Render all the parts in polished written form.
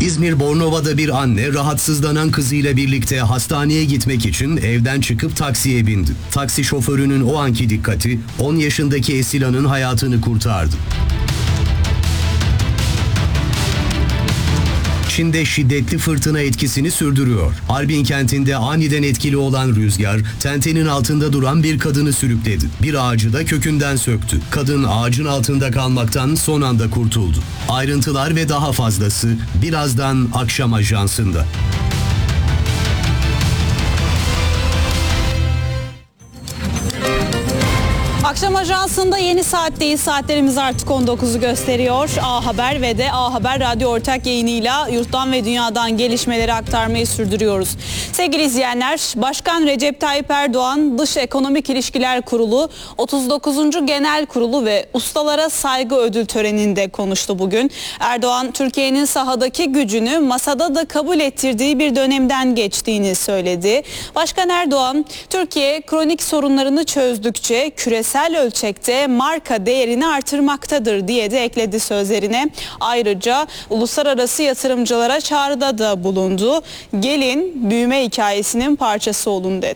İzmir Bornova'da bir anne rahatsızlanan kızıyla birlikte hastaneye gitmek için evden çıkıp taksiye bindi. Taksi şoförünün o anki dikkati 10 yaşındaki Esila'nın hayatını kurtardı. Çin'de şiddetli fırtına etkisini sürdürüyor. Harbin kentinde aniden etkili olan rüzgar, tentenin altında duran bir kadını sürükledi. Bir ağacı da kökünden söktü. Kadın ağacın altında kalmaktan son anda kurtuldu. Ayrıntılar ve daha fazlası birazdan Akşam Ajansı'nda. Akşam Ajansı'nda yeni saatteyiz. Saatlerimiz artık 19'u gösteriyor. A Haber ve de A Haber Radyo ortak yayınıyla yurttan ve dünyadan gelişmeleri aktarmayı sürdürüyoruz. Sevgili izleyenler, Başkan Recep Tayyip Erdoğan Dış Ekonomik İlişkiler Kurulu 39. Genel Kurulu ve Ustalara Saygı Ödül Töreni'nde konuştu bugün. Erdoğan, Türkiye'nin sahadaki gücünü masada da kabul ettirdiği bir dönemden geçtiğini söyledi. Başkan Erdoğan, Türkiye kronik sorunlarını çözdükçe küresel ölçekte marka değerini artırmaktadır diye de ekledi sözlerine. Ayrıca uluslararası yatırımcılara çağrıda da bulundu. Gelin büyüme hikayesinin parçası olun dedi.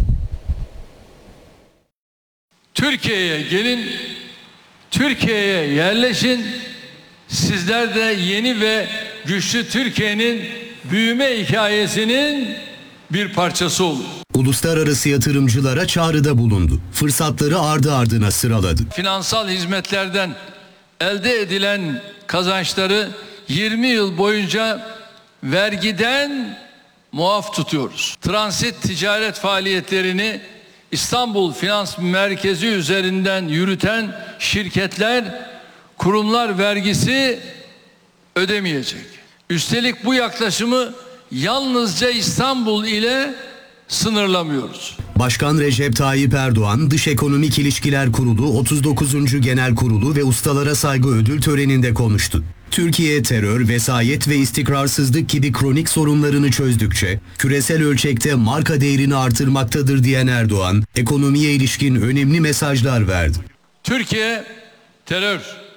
Türkiye'ye gelin, Türkiye'ye yerleşin. Sizler de yeni ve güçlü Türkiye'nin büyüme hikayesinin bir parçası olun. Uluslararası yatırımcılara çağrıda bulundu. Fırsatları ardı ardına sıraladı. Finansal hizmetlerden elde edilen kazançları 20 yıl boyunca vergiden muaf tutuyoruz. Transit ticaret faaliyetlerini İstanbul Finans Merkezi üzerinden yürüten şirketler, kurumlar vergisi ödemeyecek. Üstelik bu yaklaşımı yalnızca İstanbul ile sınırlamıyoruz. Başkan Recep Tayyip Erdoğan, Dış Ekonomik İlişkiler Kurulu 39. Genel Kurulu ve Ustalara Saygı Ödül Töreni'nde konuştu. Türkiye terör, vesayet ve istikrarsızlık gibi kronik sorunlarını çözdükçe küresel ölçekte marka değerini artırmaktadır diyen Erdoğan, ekonomiye ilişkin önemli mesajlar verdi. Türkiye terör,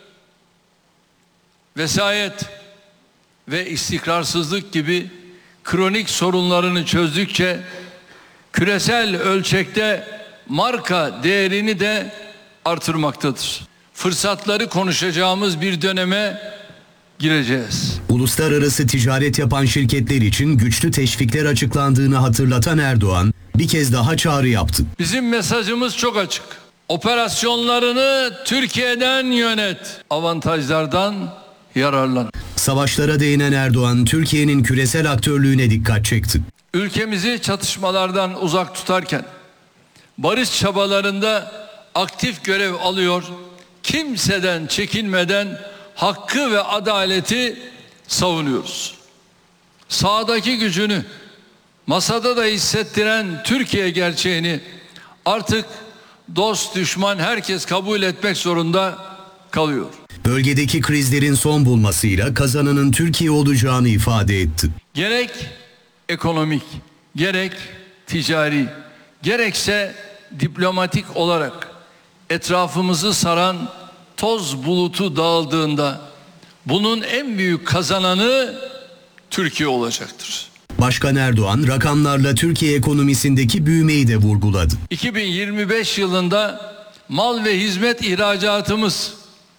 vesayet ve istikrarsızlık gibi kronik sorunlarını çözdükçe küresel ölçekte marka değerini de artırmaktadır. Fırsatları konuşacağımız bir döneme gireceğiz. Uluslararası ticaret yapan şirketler için güçlü teşvikler açıklandığını hatırlatan Erdoğan, bir kez daha çağrı yaptı. Bizim mesajımız çok açık. Operasyonlarını Türkiye'den yönet, avantajlardan yararlan. Savaşlara değinen Erdoğan, Türkiye'nin küresel aktörlüğüne dikkat çekti. Ülkemizi çatışmalardan uzak tutarken barış çabalarında aktif görev alıyor, kimseden çekinmeden hakkı ve adaleti savunuyoruz. Sahadaki gücünü masada da hissettiren Türkiye gerçeğini artık dost düşman herkes kabul etmek zorunda kalıyor. Bölgedeki krizlerin son bulmasıyla kazananın Türkiye olacağını ifade etti. Gerek ekonomik, gerek ticari, gerekse diplomatik olarak etrafımızı saran toz bulutu dağıldığında bunun en büyük kazananı Türkiye olacaktır. Başkan Erdoğan rakamlarla Türkiye ekonomisindeki büyümeyi de vurguladı. 2025 yılında mal ve hizmet ihracatımız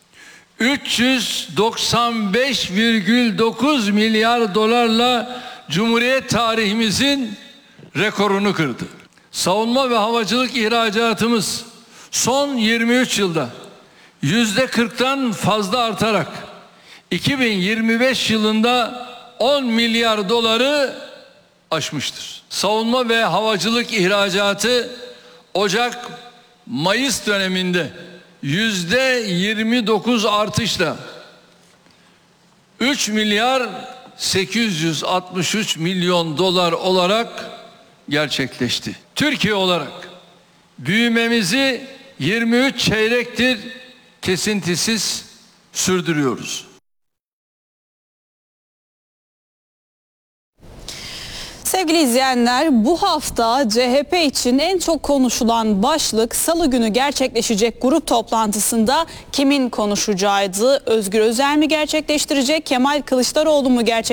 395,9 milyar dolarla Cumhuriyet tarihimizin rekorunu kırdı. Savunma ve havacılık ihracatımız son 23 yılda %40'tan fazla artarak 2025 yılında 10 milyar doları aşmıştır. Savunma ve havacılık ihracatı Ocak-Mayıs döneminde %29 artışla 3 milyar 863 milyon dolar olarak gerçekleşti. Türkiye olarak büyümemizi 23 çeyrektir kesintisiz sürdürüyoruz. Sevgili izleyenler, bu hafta CHP için en çok konuşulan başlık Salı günü gerçekleşecek grup toplantısında kimin konuşacağıydı? Özgür Özel mi gerçekleştirecek, Kemal Kılıçdaroğlu mu gerçekleştirecek?